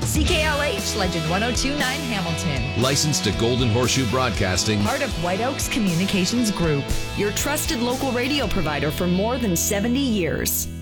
CKLH Legend 102.9 Hamilton. Licensed to Golden Horseshoe Broadcasting. Part of White Oaks Communications Group. Your trusted local radio provider for more than 70 years.